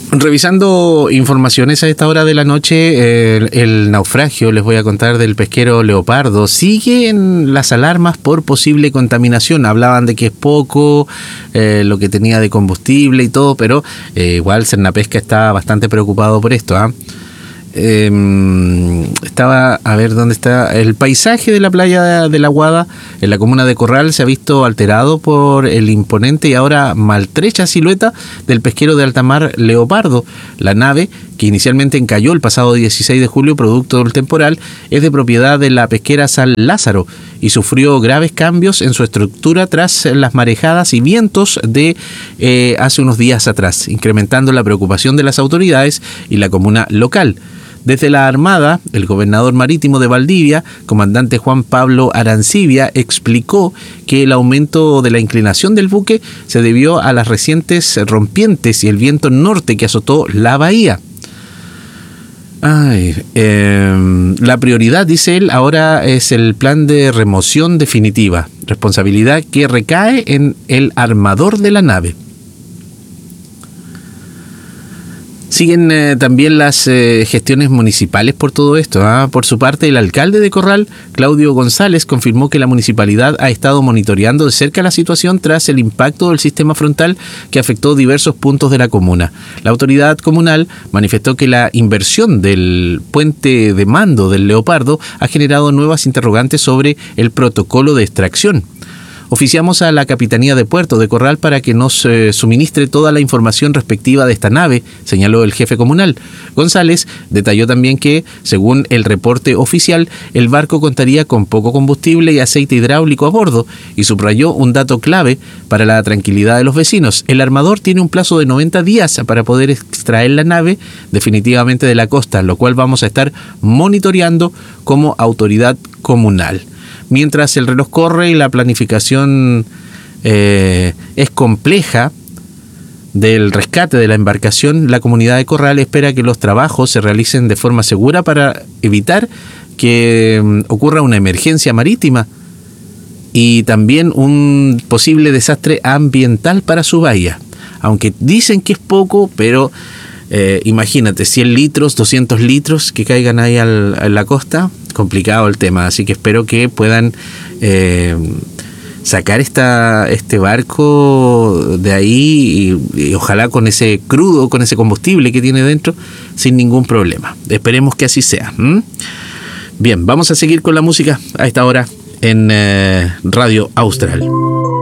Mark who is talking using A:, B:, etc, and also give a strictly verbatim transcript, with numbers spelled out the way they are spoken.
A: Revisando informaciones a esta hora de la noche, el, el naufragio, les voy a contar, del pesquero Leopardo. Siguen las alarmas por posible contaminación. Hablaban de que es poco eh, lo que tenía de combustible y todo, pero eh, igual Cernapesca está bastante preocupado por esto, ¿ah? ¿eh? Eh, estaba, a ver dónde está. El paisaje de la playa de La Guada, en la comuna de Corral, se ha visto alterado por el imponente y ahora maltrecha silueta del pesquero de alta mar Leopardo. La nave, que inicialmente encalló el pasado dieciséis de julio producto del temporal, es de propiedad de la pesquera San Lázaro y sufrió graves cambios en su estructura tras las marejadas y vientos de eh, hace unos días atrás, incrementando la preocupación de las autoridades y la comuna local. Desde la Armada, el gobernador marítimo de Valdivia, comandante Juan Pablo Arancibia, explicó que el aumento de la inclinación del buque se debió a las recientes rompientes y el viento norte que azotó la bahía. Ay, eh, la prioridad, dice él, ahora es el plan de remoción definitiva, responsabilidad que recae en el armador de la nave. Siguen eh, también las eh, gestiones municipales por todo esto. ¿eh? Por su parte, el alcalde de Corral, Claudio González, confirmó que la municipalidad ha estado monitoreando de cerca la situación tras el impacto del sistema frontal que afectó diversos puntos de la comuna. La autoridad comunal manifestó que la inversión del puente de mando del Leopardo ha generado nuevas interrogantes sobre el protocolo de extracción. Oficiamos a la Capitanía de Puerto de Corral para que nos eh, suministre toda la información respectiva de esta nave, señaló el jefe comunal. González detalló también que, según el reporte oficial, el barco contaría con poco combustible y aceite hidráulico a bordo, y subrayó un dato clave para la tranquilidad de los vecinos. El armador tiene un plazo de noventa días para poder extraer la nave definitivamente de la costa, lo cual vamos a estar monitoreando como autoridad comunal. Mientras el reloj corre y la planificación eh, es compleja del rescate de la embarcación, la comunidad de Corral espera que los trabajos se realicen de forma segura para evitar que um, ocurra una emergencia marítima y también un posible desastre ambiental para su bahía. Aunque dicen que es poco, pero eh, imagínate, cien litros, doscientos litros que caigan ahí al, a la costa, complicado el tema, así que espero que puedan eh, sacar esta, este barco de ahí y, y ojalá con ese crudo, con ese combustible que tiene dentro, sin ningún problema. Esperemos que así sea. ¿Mm? Bien, vamos a seguir con la música a esta hora en eh, Radio Austral.